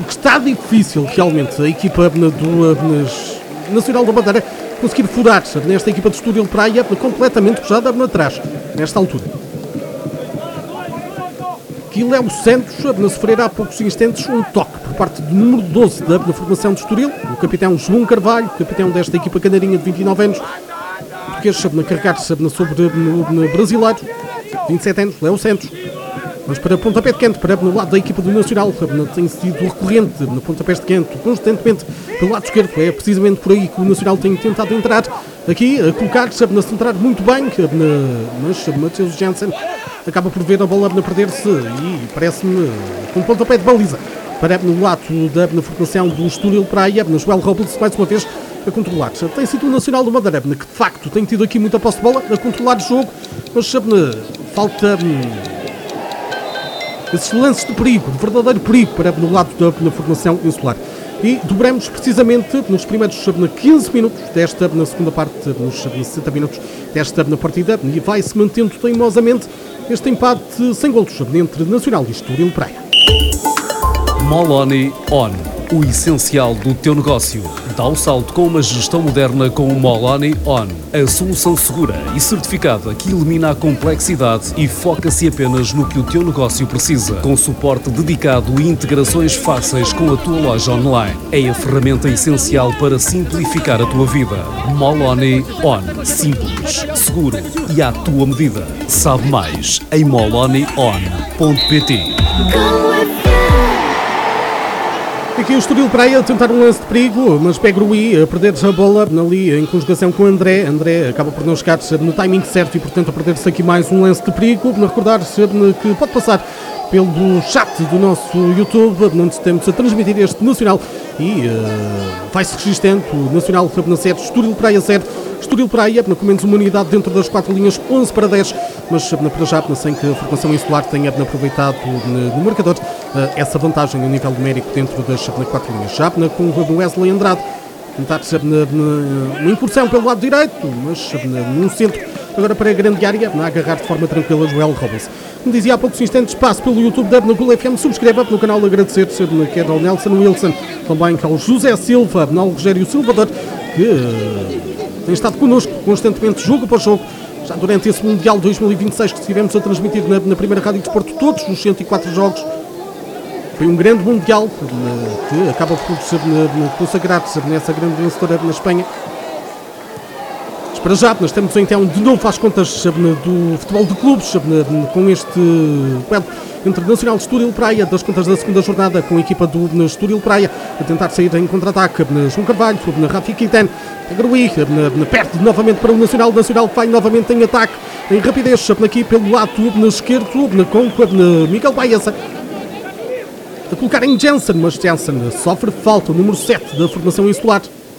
porque está difícil realmente a equipa do Nacional da Madeira conseguir furar nesta equipa de Estoril Praia, completamente pujada atrás, nesta altura. Aqui Léo Santos a sofrer há poucos instantes um toque por parte do número 12 da formação de Estoril, o capitão João Carvalho, capitão desta equipa canarinha de 29 anos, português a carregar-se sobre o brasileiro, 27 anos, Léo Santos. Mas para pontapé de canto, para no lado da equipa do Nacional, tem sido recorrente no pontapés de canto, constantemente pelo lado esquerdo. É precisamente por aí que o Nacional tem tentado entrar aqui, a colocar-se, a centrar muito bem, mas Matheus Jansen acaba por ver a bola a perder-se e parece-me com pontapé de baliza para no lado da formação do Estoril Praia, na Joel Robles, mais uma vez a controlar. Tem sido o Nacional do Madeira, que de facto tem tido aqui muita posse de bola, a controlar o jogo, mas falta esses lances de perigo, de verdadeiro perigo para no lado da formação insular. E dobramos precisamente nos primeiros 15 minutos desta, na segunda parte, nos 60 minutos desta partida, e vai-se mantendo teimosamente este empate sem golos entre Nacional e Estoril Praia. Moloni On, o essencial do teu negócio. Dá o salto com uma gestão moderna com o Moloni On, a solução segura e certificada que elimina a complexidade e foca-se apenas no que o teu negócio precisa, com suporte dedicado e integrações fáceis com a tua loja online. É a ferramenta essencial para simplificar a tua vida. Moloni On, simples, seguro e à tua medida. Sabe mais em molonion.pt. Aqui o Estoril Praia a tentar um lance de perigo, mas Pegruí a perder a bola ali em conjugação com André. André acaba por não chegar no timing certo e, portanto, a perder-se aqui mais um lance de perigo. Recordar-se que pode passar pelo chat do nosso YouTube, onde estamos a transmitir este Nacional e vai-se registando o Nacional na sede, Estoril Praia 0. Estoril Praia, com menos uma unidade dentro das 4 linhas, 11-10, mas para já, sem que a formação insular tenha aproveitado no marcador essa vantagem a nível numérico dentro das 4 linhas. Já com o Wesley Andrade, tentar uma incursão pelo lado direito, mas no centro, agora para a grande área, a agarrar de forma tranquila Joel Robles. Como dizia há poucos instantes, passo pelo YouTube da Gol FM, subscreva no canal, agradecer que é ao Nelson Wilson, também ao José Silva, ao Rogério Silvador, que tem estado connosco constantemente, jogo após jogo, já durante esse Mundial 2026 que estivemos a transmitir na primeira Rádio de Desporto, todos os 104 jogos. Foi um grande Mundial que acaba por consagrar-se nessa grande vencedora na Espanha. Mas para já, nós estamos então de novo às contas do futebol de clubes, com este duelo entre Nacional de Estoril Praia, das contas da segunda jornada, com a equipa do Estoril Praia a tentar sair em contra-ataque. João Carvalho, Rafi Quintana, Agruí, perde novamente para o Nacional que vai novamente em ataque, em rapidez, aqui pelo lado esquerdo, com Miguel Baeza a colocar em Jansen, mas Jansen sofre falta, o número 7 da formação insular.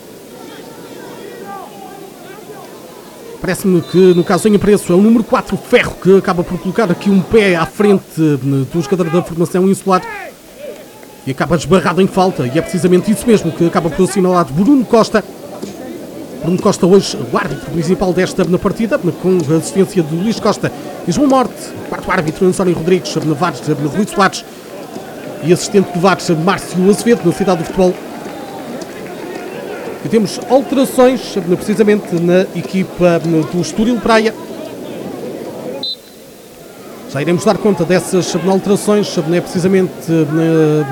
Parece-me que, no caso em apreço, é o número 4, Ferro, que acaba por colocar aqui um pé à frente do jogador da formação insular e acaba esbarrado em falta, e é precisamente isso mesmo que acaba por assinalar Bruno Costa. Bruno Costa hoje, o árbitro principal desta partida, com a assistência de Luís Costa e João Morte, quarto árbitro António Rodrigues, Navarres, Rui Soares e assistente de VAR, Márcio Azevedo, na Cidade do Futebol. E temos alterações, precisamente na equipa do Estoril Praia. Já iremos dar conta dessas alterações, é precisamente na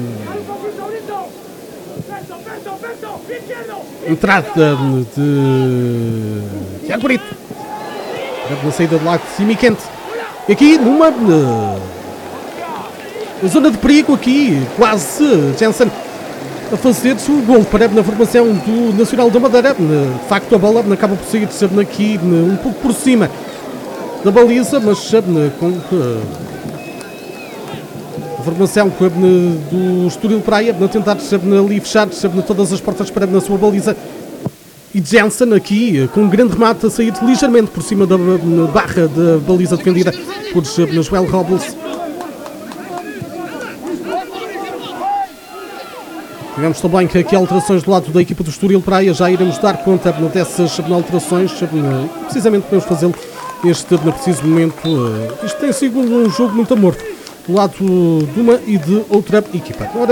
entrada de Tiago Brito, na saída do lado de Simiquente. E aqui numa zona de perigo, aqui quase Jansen a fazer-se o gol para na formação do Nacional da Madeira. De facto, a bola acaba por sair aqui um pouco por cima da baliza, mas com a formação do Estoril Praia a tentar ali fechar todas as portas para na sua baliza. E Jansen aqui com um grande remate a sair ligeiramente por cima da barra da baliza defendida por Joel Robles. Tivemos também aqui alterações do lado da equipa do Estoril Praia, já iremos dar conta dessas alteraçõões, precisamente podemos fazê-lo neste preciso momento. Isto tem sido um jogo muito amorfo do lado de uma e de outra equipa.